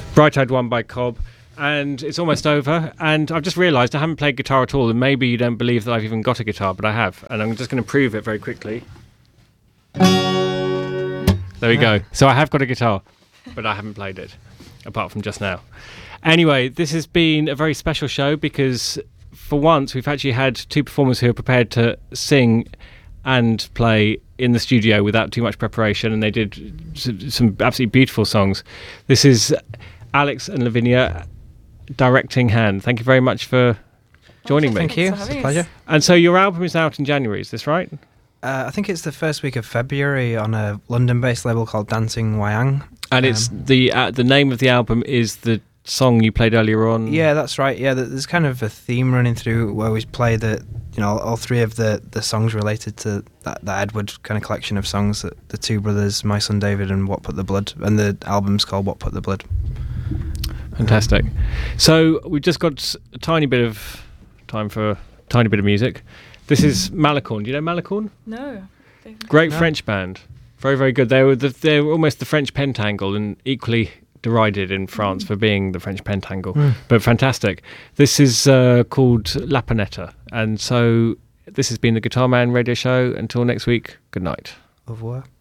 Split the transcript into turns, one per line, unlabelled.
Bright Eyed One by Cobb. And it's almost over, and I've just realised I haven't played guitar at all, and maybe you don't believe that I've even got a guitar, but I have, and I'm just going to prove it very quickly. There we go. So I have got a guitar, but I haven't played it, apart from just now. Anyway, this has been a very special show because for once we've actually had two performers who are prepared to sing and play in the studio without too much preparation, and they did some absolutely beautiful songs. This is Alex and Lavinia, Directing Hand. Thank you very much for joining me.
Thank you. It's a pleasure.
And so your album is out in January, is this right?
I think it's the first week of February on a London-based label called Dancing Wayang.
And it's the name of the album is the song you played earlier on.
Yeah, that's right. Yeah, there's kind of a theme running through where we play all three of the songs related to that Edward kind of collection of songs, that the two brothers, My Son David and What Put the Blood, and the album's called What Put the Blood.
Fantastic. So we've just got a tiny bit of time for a tiny bit of music. This is Malicorne. Do you know Malicorne?
No.
Great French band. Very, very good. They were almost the French Pentangle and equally derided in France for being the French Pentangle. But fantastic. This is called La Panetta. And so this has been the Guitar Man Radio Show. Until next week, good night.
Au revoir.